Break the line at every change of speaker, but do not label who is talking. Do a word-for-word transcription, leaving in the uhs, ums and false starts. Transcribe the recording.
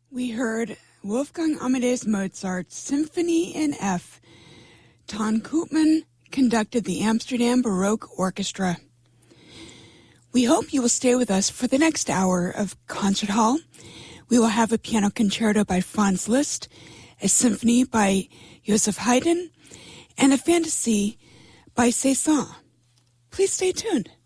We heard Wolfgang Amadeus Mozart's Symphony in F. Ton Koopman conducted the Amsterdam Baroque Orchestra. We hope you will stay with us for the next hour of Concert Hall. We will have a piano concerto by Franz Liszt, a symphony by Joseph Haydn, and a fantasy by Cezanne. Please stay tuned.